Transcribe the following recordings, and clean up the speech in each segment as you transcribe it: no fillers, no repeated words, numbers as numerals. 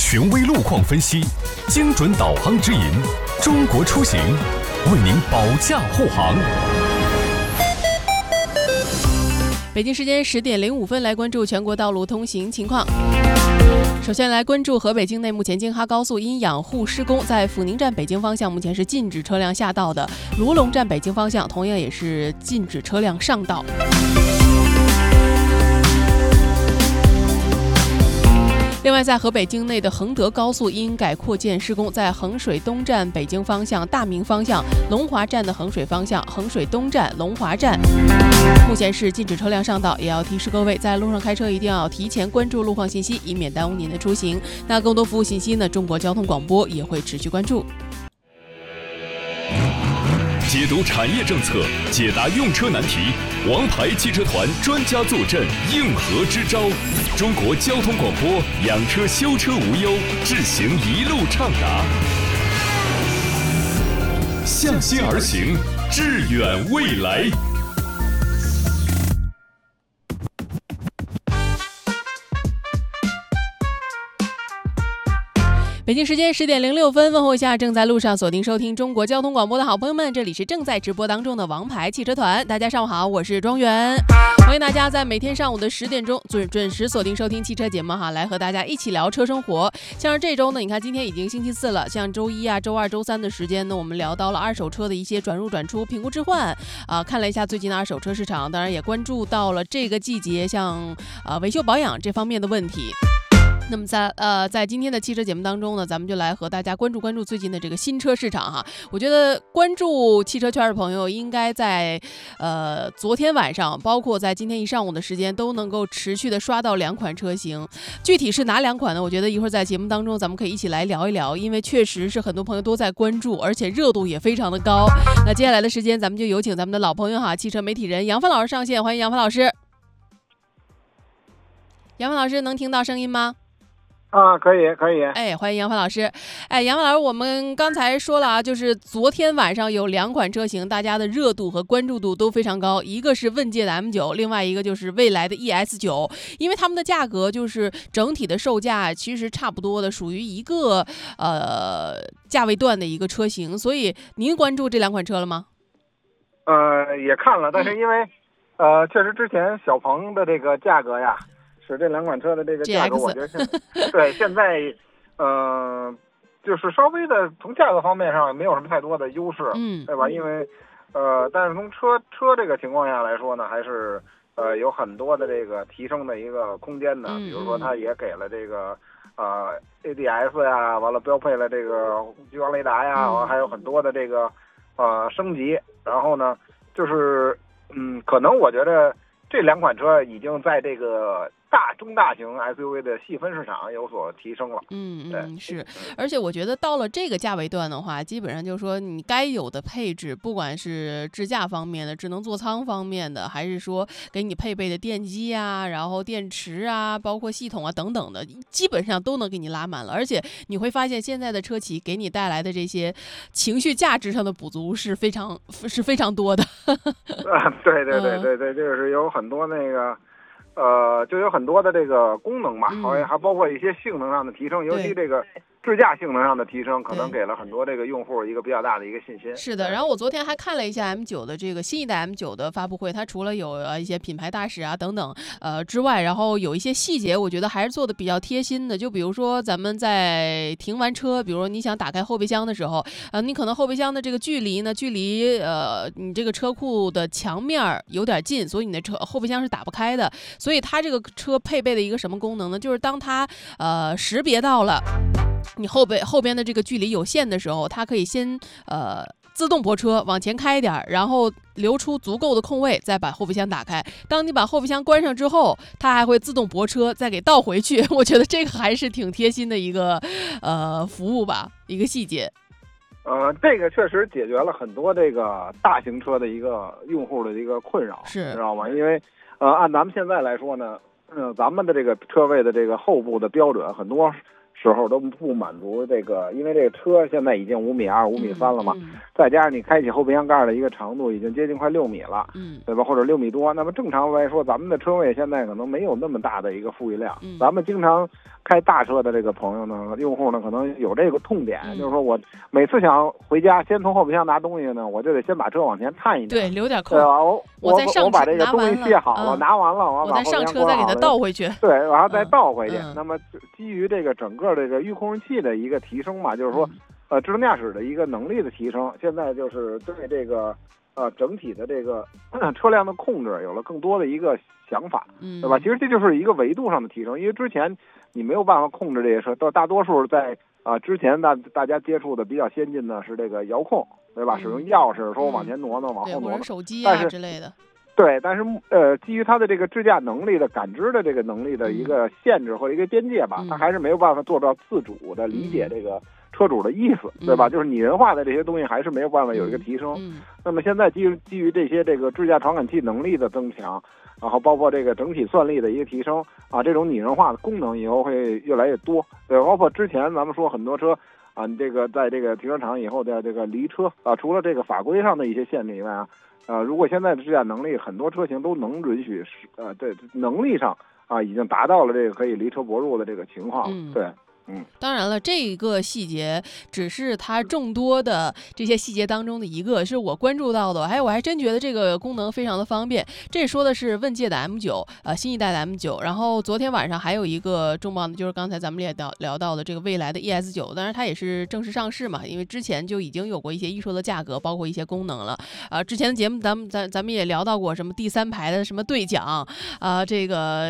权威路况分析，精准导航指引，中国出行为您保驾护航。 北京时间10点05分，来关注全国道路通行情况。首先来关注河北境内，目前京哈高速因养护施工，在阜宁站北京方向目前是禁止车辆下道的，卢龙站北京方向同样也是禁止车辆上道。另外，在河北境内的衡德高速因改扩建施工，在衡水东站北京方向、大明方向、龙华站的衡水方向、衡水东站、龙华站，目前是禁止车辆上道。也要提示各位，在路上开车一定要提前关注路况信息，以免耽误您的出行。那更多服务信息呢，中国交通广播也会持续关注。 解读产业政策，解答用车难题，王牌汽车团专家坐镇，应和支招。中国交通广播，养车修车无忧，智行一路畅达。向心而行，致远未来。 北京时间10点06分，问候一下正在路上锁定收听中国交通广播的好朋友们，这里是正在直播当中的王牌汽车团。大家上午好，我是庄园，欢迎大家在每天上午的10点钟准时锁定收听汽车节目哈，来和大家一起聊车生活。像是这周呢，你看今天已经星期4了，像周一啊、周二、周三的时间呢，我们聊到了二手车的一些转入转出、评估置换看了一下最近的二手车市场，当然也关注到了这个季节像维修保养这方面的问题。那么在今天的汽车节目当中呢，咱们就来和大家关注最近的这个新车市场哈。我觉得关注汽车圈的朋友应该在昨天晚上，包括在今天一上午的时间，都能够持续的刷到2款车型。具体是哪2款呢？我觉得一会儿在节目当中咱们可以一起来聊一聊，因为确实是很多朋友都在关注，而且热度也非常的高。那接下来的时间，咱们就有请咱们的老朋友哈，汽车媒体人杨帆老师上线，欢迎杨帆老师。杨帆老师能听到声音吗？ 可以。 欢迎杨帆老师。杨帆老师，我们刚才说了啊，就是昨天晚上有2款车型，大家的热度和关注度都非常高，一个是问界的 M9， 另外一个就是蔚来的 ES9， 因为他们的价格就是整体的售价其实差不多的，属于一个价位段的一个车型，所以您关注这2款车了吗？ 也看了，但是因为确实之前小鹏的这个价格呀，是这2款车的这个价格，我觉得对现在就是稍微的从价格方面上没有什么太多的优势，对吧？因为但是从车这个情况下来说呢，还是有很多的这个提升的一个空间的，比如说它也给了这个ADS 呀，完了标配了这个激光雷达呀，完了还有很多的这个升级，然后呢就是可能我觉得这2款车已经在这个中大型 SUV 的细分市场有所提升了。 是，而且我觉得到了这个价位段的话，基本上就是说你该有的配置，不管是支架方面的、智能座舱方面的，还是说给你配备的电机啊，然后电池啊，包括系统啊等等的，基本上都能给你拉满了。而且你会发现现在的车企给你带来的这些情绪价值上的补足是非常多的。 对，就是有很多那个。就有很多的这个功能嘛，还包括一些性能上的提升，尤其这个支架性能上的提升，可能给了很多这个用户一个比较大的一个信心。 是的，然后我昨天还看了一下 M9 的这个新一代 M9 的发布会，它除了有一些品牌大使啊等等之外，然后有一些细节我觉得还是做的比较贴心的，就比如说咱们在停完车，比如说你想打开后备箱的时候，你可能后备箱的这个距离你这个车库的墙面有点近，所以你的后备箱是打不开的。所以它这个车配备的一个什么功能呢？就是当它识别到了你后边的这个距离有限的时候，它可以先自动泊车往前开一点，然后留出足够的空位，再把后备箱打开。当你把后备箱关上之后，它还会自动泊车，再给倒回去。我觉得这个还是挺贴心的一个服务吧，一个细节。 这个确实解决了很多这个大型车的一个用户的一个困扰， 是知道吗？因为按咱们现在来说呢，咱们的这个车位的这个后部的标准很多时候都不满足这个，因为这个车现在已经5.2米、5.3米了嘛，再加上你开启后备箱盖的一个长度已经接近快6米了，对吧？或者6米多，那么正常来说，咱们的车位现在可能没有那么大的一个富裕量，咱们经常开大车的这个朋友呢，用户呢可能有这个痛点，就是说我每次想回家，先从后备箱拿东西呢，我就得先把车往前探一点， 对，留点空， 对吧？ 我再上我把这个东西卸好了，拿完了， 我再上车再给它倒回去， 对，然后再倒回去。那么基于这个整个这个预控制器的一个提升嘛，就是说，智能驾驶的一个能力的提升，现在就是对这个整体的这个车辆的控制有了更多的一个想法，对吧？其实这就是一个维度上的提升，因为之前你没有办法控制这些车，大多数在之前大家接触的比较先进的是这个遥控，对吧？使用钥匙说往前挪挪，往后挪挪， 手机啊之类的。 对，但是基于它的这个智驾能力的感知的这个能力的一个限制或者一个边界吧，它还是没有办法做到自主的理解这个车主的意思，对吧？就是拟人化的这些东西还是没有办法有一个提升。那么现在基于这些这个智驾传感器能力的增强，然后包括这个整体算力的一个提升这种拟人化的功能以后会越来越多。对，包括之前咱们说很多车这个在这个停车场以后的这个离车除了这个法规上的一些限制以外如果现在的智驾能力，很多车型都能允许对能力上已经达到了这个可以离车泊入的这个情况。对。 当然了，这个细节只是它众多的这些细节当中的一个，是我关注到的。我还真觉得这个功能非常的方便。这说的是问界的 M9，新一代的 M9。然后昨天晚上还有一个重磅的，就是刚才咱们也聊到的这个蔚来的 ES9，当然它也是正式上市嘛，因为之前就已经有过一些预售的价格，包括一些功能了。之前的节目咱们也聊到过什么第3排的什么对讲这个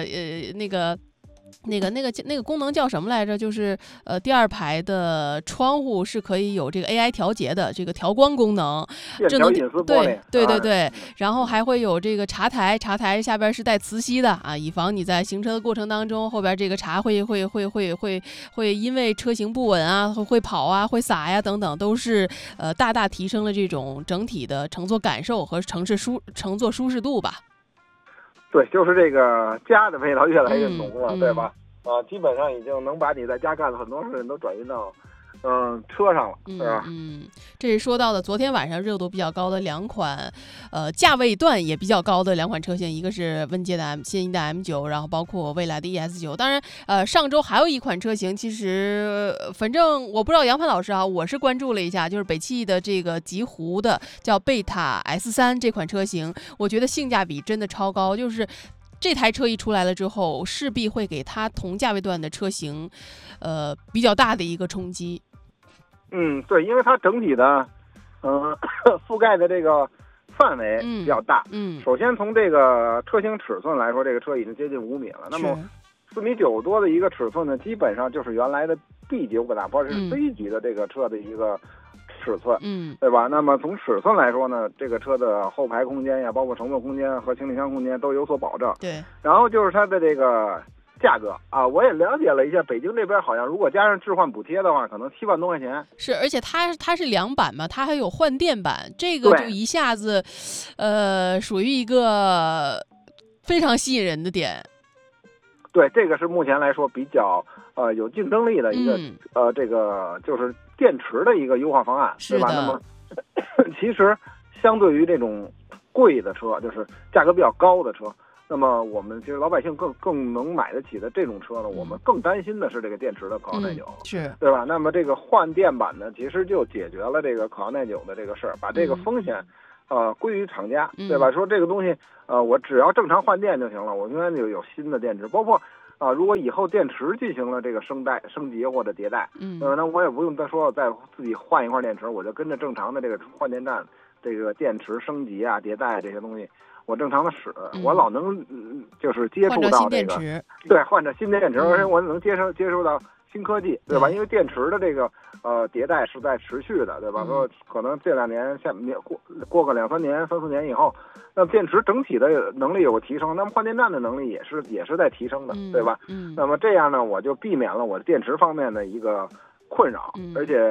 那个功能叫什么来着？就是第2排的窗户是可以有这个 AI 调节的这个调光功能， 智能隐私玻璃， 对，然后还会有这个茶台下边是带磁吸的以防你在行车的过程当中，后边这个茶会因为车型不稳会跑会洒呀等等，都是大大提升了这种整体的乘坐感受和乘坐舒适度吧。 对，就是这个家的味道越来越浓了，对吧？基本上已经能把你在家干的很多事情都转移到车上了，是吧？ 这是说到的昨天晚上热度比较高的2款，价位段也比较高的2款车型，一个是问界的新一代 M9， 然后包括蔚来的 ES9。当然，上周还有一款车型，其实反正我不知道杨帆老师我是关注了一下，就是北汽的这个极狐的叫贝塔 S3 这款车型，我觉得性价比真的超高，就是这台车一出来了之后，势必会给它同价位段的车型，比较大的一个冲击。 对，因为它整体的，覆盖的这个范围比较大。首先从这个车型尺寸来说，这个车已经接近5米了。那么4.9米多的一个尺寸呢，基本上就是原来的 B 级5大或者是 C 级的这个车的一个尺寸，对吧？那么从尺寸来说呢，这个车的后排空间呀，包括乘坐空间和行李箱空间都有所保证。 对。 然后就是它的这个价格我也了解了一下，北京这边好像如果加上置换补贴的话，可能7万多块钱。 是，而且它是2版嘛，它还有换电版，这个就一下子，属于一个非常吸引人的点。 对，这个是目前来说比较有竞争力的一个这个就是电池的一个优化方案，对吧？那么其实相对于这种贵的车，就是价格比较高的车。那么我们其实老百姓更能买得起的这种车呢，我们更担心的是这个电池的可靠耐久， 是对吧？那么这个换电版呢，其实就解决了这个可靠耐久的这个事儿，把这个风险归于厂家，对吧？说这个东西我只要正常换电就行了，我永远就有新的电池，包括如果以后电池进行了这个升级或者迭代，那我也不用再说再自己换一块电池，我就跟着正常的这个换电站这个电池升级迭代这些东西。我正常的使，我老能就是接触到这个，对，换着新电池，而且我能接收到新科技，对吧？因为电池的这个迭代是在持续的，对吧？说可能这2年过个2-3年、3-4年以后，那电池整体的能力有个提升，那么换电站的能力也是在提升的，对吧？那么这样呢，我就避免了我电池方面的一个困扰，而且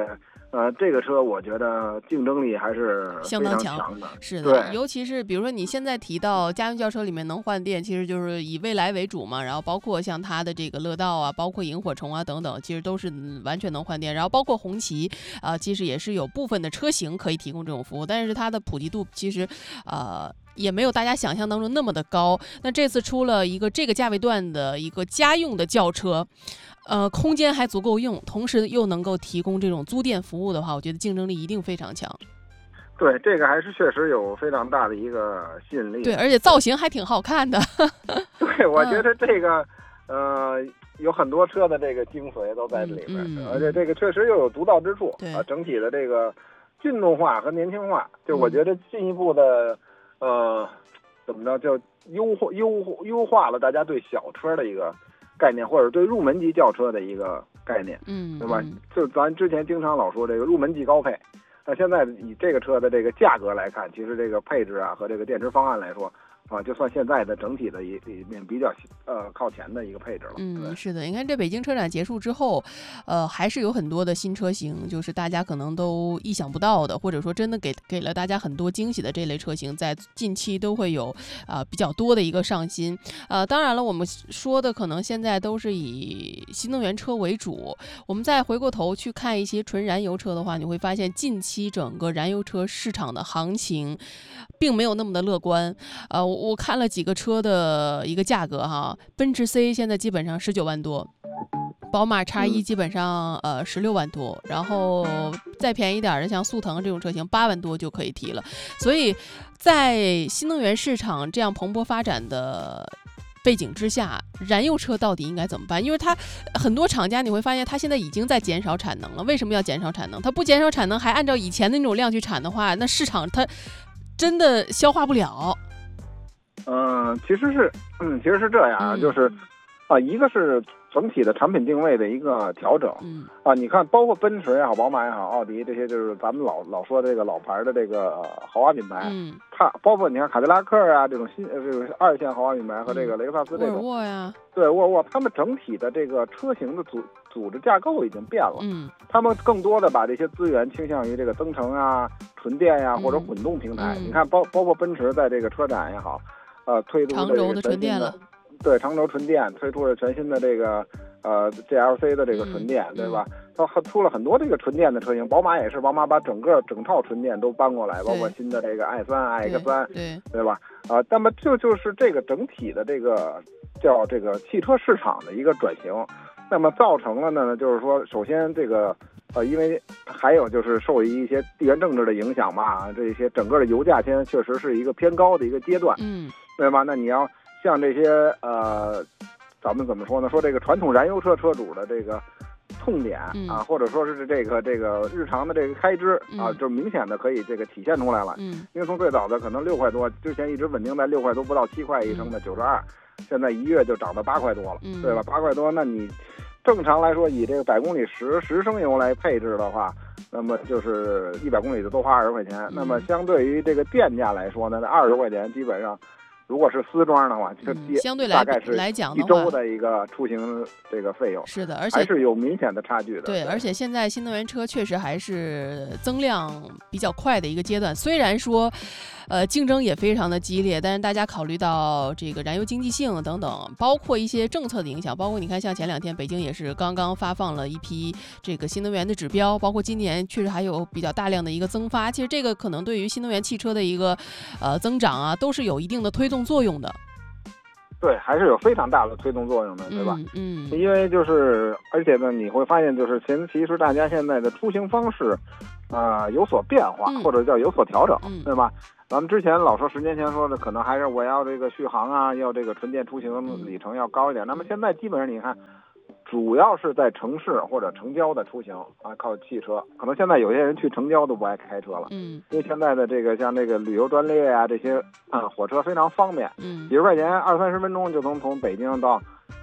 这个车我觉得竞争力还是相当强的。 是的，尤其是比如说你现在提到家用轿车里面能换电，其实就是以蔚来为主嘛，然后包括像它的这个乐道啊，包括萤火虫啊等等，其实都是完全能换电。然后包括红旗其实也是有部分的车型可以提供这种服务，但是它的普及度其实也没有大家想象当中那么的高。那这次出了一个这个价位段的一个家用的轿车，空间还足够用，同时又能够提供这种租电服务的话，我觉得竞争力一定非常强。 对，这个还是确实有非常大的一个吸引力。 对，而且造型还挺好看的。 对，我觉得这个有很多车的这个精髓都在里面，而且这个确实又有独到之处啊。整体的这个运动化和年轻化，就我觉得进一步的怎么着叫优化了大家对小车的一个概念，或者对入门级轿车的一个概念，对吧？就咱之前经常老说这个入门级高配，那现在以这个车的这个价格来看，其实这个配置啊和这个电池方案来说就算现在的整体的里面比较靠前的一个配置了。 是的，你看这北京车展结束之后，还是有很多的新车型，就是大家可能都意想不到的，或者说真的给了大家很多惊喜的这类车型，在近期都会有比较多的一个上新。当然了，我们说的可能现在都是以新能源车为主，我们再回过头去看一些纯燃油车的话，你会发现近期整个燃油车市场的行情并没有那么的乐观。我看了几个车的一个价格哈，奔驰 C 现在基本上19万多，宝马 X1 基本上16万多，然后再便宜点的像速腾这种车型8万多就可以提了。所以在新能源市场这样蓬勃发展的背景之下，燃油车到底应该怎么办？因为它很多厂家你会发现它现在已经在减少产能了。为什么要减少产能？它不减少产能还按照以前的那种量去产的话，那市场它真的消化不了。 其实是这样，就是一个是整体的产品定位的一个调整，你看包括奔驰也好，宝马也好，奥迪这些就是咱们老说这个老牌的这个豪华品牌，它包括你看凯迪拉克啊这种这个2线豪华品牌和这个雷克萨斯这种， 沃尔沃呀， 对沃尔沃，他们整体的这个车型的组织架构已经变了，他们更多的把这些资源倾向于这个增程啊、纯电呀或者混动平台。你看包括奔驰在这个车展也好，推出长轴的纯电了。 对，长轴纯电推出了全新的这个GLC 的这个纯电，对吧？它出了很多这个纯电的车型，宝马也是，宝马把整套纯电都搬过来，包括新的这个 i3、iX3，对吧？那么就是这个整体的这个叫这个汽车市场的一个转型，那么造成了呢，就是说，首先这个因为还有就是受一些地缘政治的影响嘛，这些整个的油价现在确实是一个偏高的一个阶段，对吧？那你要像这些咱们怎么说呢？说这个传统燃油车车主的这个痛点或者说是这个日常的这个开支就明显的可以这个体现出来了。因为从最早的可能6块多，之前一直稳定在6块多不到7块一升的92，现在一月就涨到8块多了，对吧？8块多，那你正常来说以这个100公里10升油来配置的话，那么就是100公里就多花20块钱。那么相对于这个电价来说呢，那20块钱基本上。如果是私装的话，就相对大概是来讲一周的一个出行这个费用， 是的，而且还是有明显的差距的。 对，而且现在新能源车确实还是增量比较快的一个阶段，虽然说竞争也非常的激烈，但是大家考虑到这个燃油经济性等等，包括一些政策的影响，包括你看像前2天北京也是刚刚发放了一批这个新能源的指标，包括今年确实还有比较大量的一个增发，其实这个可能对于新能源汽车的一个增长都是有一定的推动作用的。 对，还是有非常大的推动作用的，对吧？因为就是而且呢，你会发现就是其实大家现在的出行方式有所变化，或者叫有所调整，对吧？咱们之前老说10年前说的可能还是我要这个续航要这个纯电出行里程要高一点，那么现在基本上你看主要是在城市或者城郊的出行靠汽车，可能现在有些人去城郊都不爱开车了，因为现在的这个像这个旅游专列这些火车非常方便，几十块钱20-30分钟就能从北京到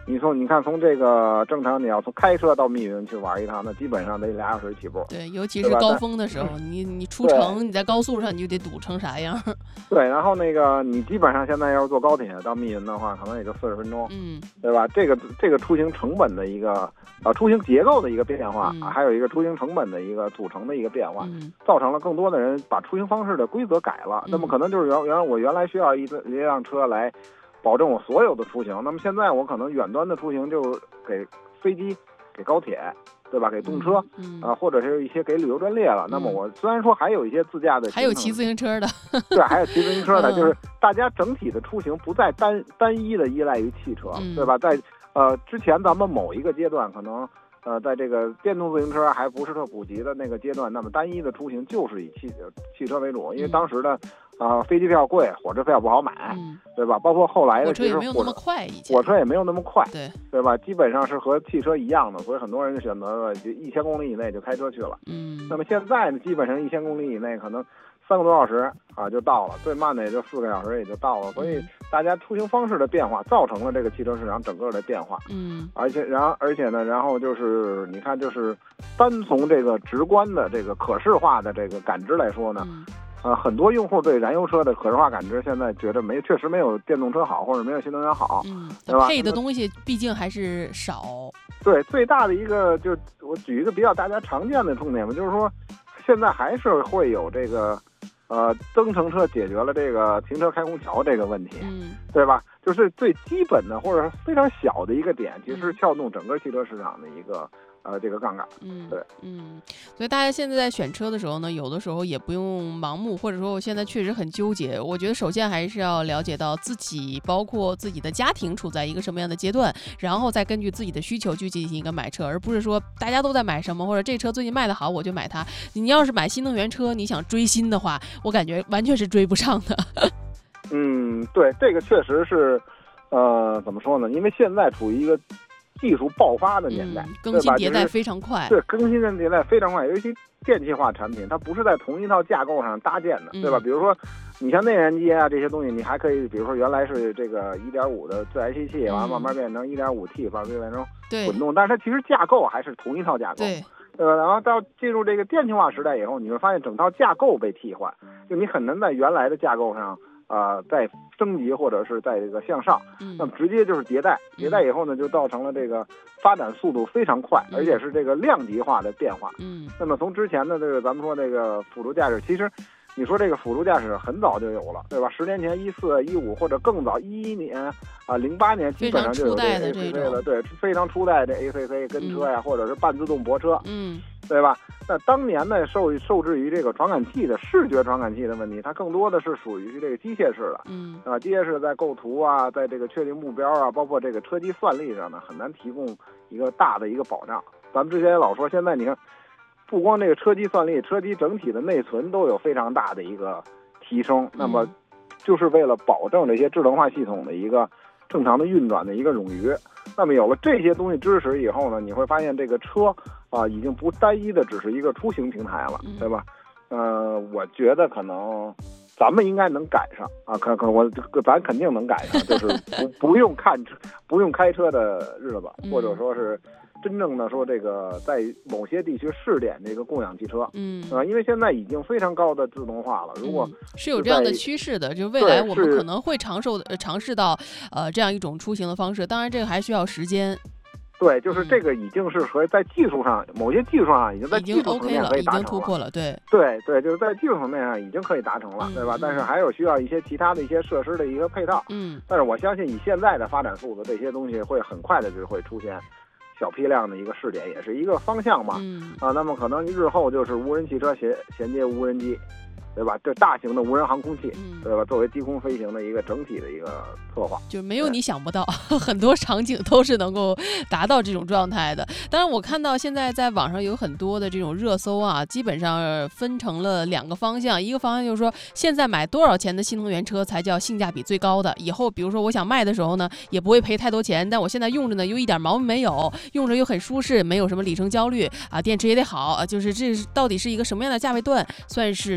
你看从这个正常你要从开车到密云去玩一趟，那基本上得2小时起步。 对，尤其是高峰的时候，你出城，你在高速上你就得堵成啥样。 对，然后那个你基本上现在要是坐高铁到密云的话，可能也就40分钟，对吧？这个出行成本的一个出行结构的一个变化，还有一个出行成本的一个组成的一个变化，造成了更多的人把出行方式的规则改了。那么可能就是我原来需要一辆车来保证我所有的出行，那么现在我可能远端的出行就给飞机、给高铁，对吧？给动车，或者是一些给旅游专列了。那么我虽然说还有一些自驾的， 还有骑自行车的， 对，还有骑自行车的，就是大家整体的出行不再单一的依赖于汽车，对吧？在之前咱们某一个阶段可能。在这个电动自行车还不是特普及的那个阶段，那么单一的出行就是以汽车为主，因为当时的飞机票贵，火车票不好买，对吧？包括后来的火车也没有那么快， 火车也没有那么快， 对吧？基本上是和汽车一样的，所以很多人就选择了1000公里以内就开车去了。那么现在呢，基本上1000公里以内可能3个多小时就到了，最慢的也就4个小时也就到了。所以大家出行方式的变化，造成了这个汽车市场整个的变化。而且呢，然后就是你看，就是单从这个直观的这个可视化的这个感知来说呢，很多用户对燃油车的可视化感知现在觉得确实没有电动车好，或者没有新能源好，对吧？ 配的东西毕竟还是少。 对，最大的一个就我举一个比较大家常见的重点吧，就是说现在还是会有这个。增程车解决了这个停车开空调这个问题，对吧？就是最基本的或者非常小的一个点，其实是撬动整个汽车市场的一个这个杠杆。对， 所以大家现在在选车的时候呢，有的时候也不用盲目，或者说我现在确实很纠结。我觉得首先还是要了解到自己，包括自己的家庭处在一个什么样的阶段，然后再根据自己的需求去进行一个买车，而不是说大家都在买什么，或者这车最近卖的好我就买它。你要是买新能源车，你想追新的话，我感觉完全是追不上的。 对，这个确实是，怎么说呢？因为现在处于一个技术爆发的年代， 更新迭代非常快。 对，更新迭代非常快，尤其电气化产品，它不是在同一套架构上搭建的，对吧？比如说，你像内燃机啊这些东西，你还可以，比如说原来是这个1.5的自然吸气，完了慢慢变成1.5T， 完了变成混动，但是它其实架构还是同一套架构。对吧？然后到进入这个电气化时代以后，你会发现整套架构被替换，就你很难在原来的架构上再升级或者是在这个向上，那么直接就是迭代以后呢，就造成了这个发展速度非常快，而且是这个量级化的变化。那么从之前的这个咱们说这个辅助驾驶，其实你说这个辅助驾驶很早就有了，对吧？10年前14、15或者更早11年08年基本上就有这个 ACC 了，对，非常初代的 ACC 跟车呀，或者是半自动泊车，对吧？那当年呢受制于这个传感器的视觉传感器的问题，它更多的是属于这个机械式的，机械式在构图啊，在这个确定目标啊，包括这个车机算力上呢，很难提供一个大的一个保障。咱们之前也老说，现在你看。不光这个车机算力，车机整体的内存都有非常大的一个提升，那么就是为了保证这些智能化系统的一个正常的运转的一个冗余。那么有了这些东西支持以后呢，你会发现这个车已经不单一的只是一个出行平台了，对吧？我觉得可能咱们应该能赶上咱肯定能赶上，就是不用开车的日子，或者说是真正的说这个在某些地区试点这个共享汽车，因为现在已经非常高的自动化了。如果是有这样的趋势的，就未来我们可能会尝试到这样一种出行的方式，当然这个还需要时间。 对，就是这个已经是和在技术上某些技术上已经在技术层面可以达成了， 已经突破了，对， 就是在技术层面上已经可以达成了，对吧？但是还有需要一些其他的一些设施的一个配套，但是我相信以现在的发展速度，这些东西会很快的就会出现小批量的一个试点，也是一个方向嘛，那么可能日后就是无人汽车衔接无人机，对吧？这大型的无人航空器，对吧？作为低空飞行的一个整体的一个策划， 就没有你想不到，很多场景都是能够达到这种状态的。当然，我看到现在在网上有很多的这种热搜啊，基本上分成了2个方向，一个方向就是说，现在买多少钱的新能源车才叫性价比最高的？以后比如说我想卖的时候呢，也不会赔太多钱，但我现在用着呢又一点毛病没有，用着又很舒适，没有什么里程焦虑啊，电池也得好，就是这到底是一个什么样的价位段算是性价比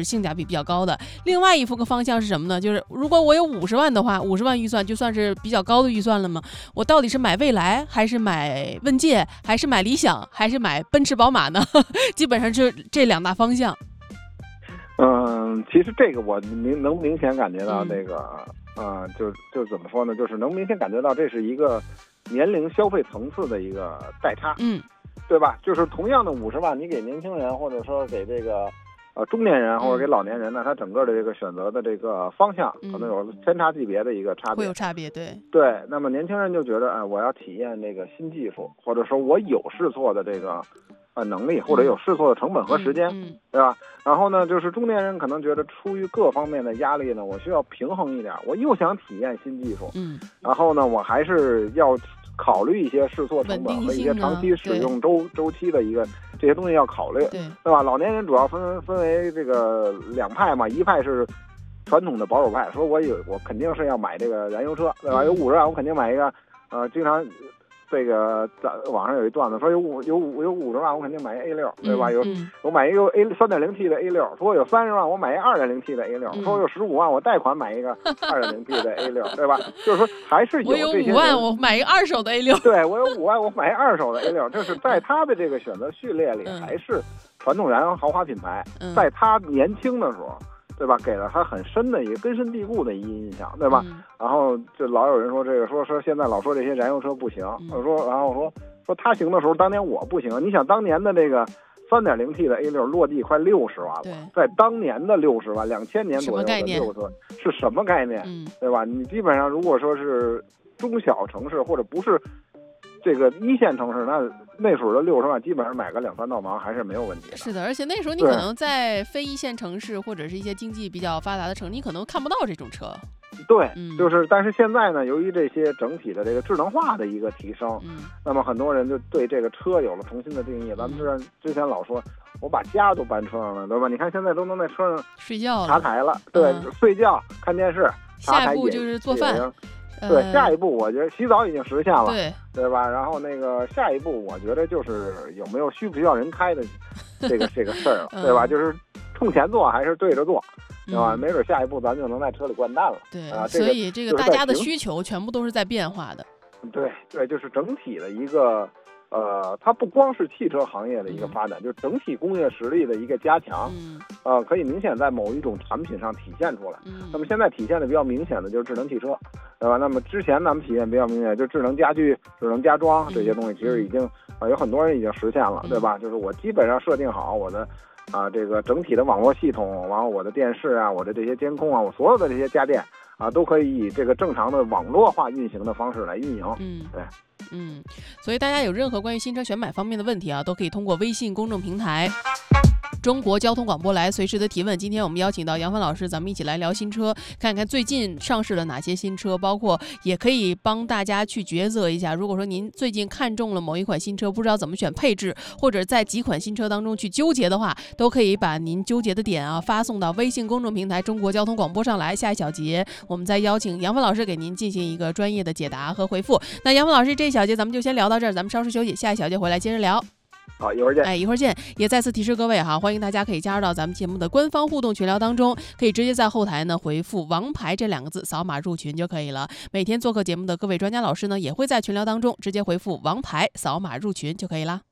比较高的。另外一个方向是什么呢？就是如果我有50万的话，50万预算就算是比较高的预算了吗？我到底是买蔚来，还是买问界，还是买理想，还是买奔驰宝马呢？基本上就这2大方向。 其实这个我能明显感觉到这个，就怎么说呢？就是能明显感觉到这是一个年龄消费层次的一个代差，对吧？就是同样的50万，你给年轻人，或者说给这个中年人或者给老年人呢，他整个的这个选择的这个方向可能有天差地别的一个差别， 会有差别，对。 那么年轻人就觉得，我要体验这个新技术，或者说我有试错的这个能力，或者有试错的成本和时间，对吧？然后呢，就是中年人可能觉得出于各方面的压力呢，我需要平衡一点，我又想体验新技术，然后呢，我还是要考虑一些试错成本和一些长期使用周期的一个这些东西要考虑，对吧？老年人主要分为这个2派嘛，一派是传统的保守派，说我肯定是要买这个燃油车，对吧？有50万我肯定买一个，经常这个在网上有一段子说有50万我肯定买一 A6， 对吧？我买一个 3.0T 的 A6， 说有30万我买一 2.0T 的 A6， 说有15万我贷款买一个 2.0T 的 A6， 对吧？就是说还是有这些。 我有5万我买一个2手的 A6， 对，我有5万我买一2手的 A6， 就是在他的这个选择序列里还是传统燃油豪华品牌，在他年轻的时候，对吧？给了他很深的一个根深蒂固的一印象，对吧？然后就老有人说这个说现在老说这些燃油车不行，然后说他行的时候，当年我不行。你想当年的这个3.0T 的 A6 落地快60万了，在当年的60万，2000年左右的60万是什么概念？对吧？你基本上如果说是中小城市或者不是这个1线城市，那时候的60万基本上买个2-3套房还是没有问题的。 是的，而且那时候你可能在非1线城市或者是一些经济比较发达的城市，你可能看不到这种车。 对，但是现在呢，由于这些整体的这个智能化的一个提升，那么很多人就对这个车有了重新的定义。咱们之前老说我把家都搬车上了，对吧？你看现在都能在车上睡觉茶台了，对，睡觉看电视， 下一步就是做饭。 对，下一步我觉得洗澡已经实现了，对吧？然后那个下一步我觉得就是有没有需不需要人开的这个事儿，对吧？就是冲前坐还是对着坐，对吧？没准下一步咱就能在车里掼蛋了。 对，所以这个大家的需求全部都是在变化的。 对，就是整体的一个它不光是汽车行业的一个发展，就是整体工业实力的一个加强，可以明显在某一种产品上体现出来。那么现在体现的比较明显的就是智能汽车，对吧？那么之前咱们体现比较明显就是智能家居、智能家装这些东西，其实已经有很多人已经实现了，对吧？就是我基本上设定好我的这个整体的网络系统，然后我的电视啊，我的这些监控啊，我所有的这些家电都可以以这个正常的网络化运行的方式来运营。对。 所以大家有任何关于新车选买方面的问题都可以通过微信公众平台中国交通广播来随时的提问。今天我们邀请到杨帆老师，咱们一起来聊新车，看看最近上市了哪些新车，包括也可以帮大家去抉择一下，如果说您最近看中了某一款新车，不知道怎么选配置，或者在几款新车当中去纠结的话，都可以把您纠结的点发送到微信公众平台中国交通广播上来。下一小节我们再邀请杨帆老师给您进行一个专业的解答和回复。那杨帆老师这一小节咱们就先聊到这儿，咱们稍事休息，下一小节回来接着聊。 好，一会儿见。 一会儿见。也再次提示各位欢迎大家可以加入到咱们节目的官方互动群聊当中，可以直接在后台呢回复王牌这2个字，扫码入群就可以了。每天做客节目的各位专家老师呢，也会在群聊当中直接回复王牌，扫码入群就可以了。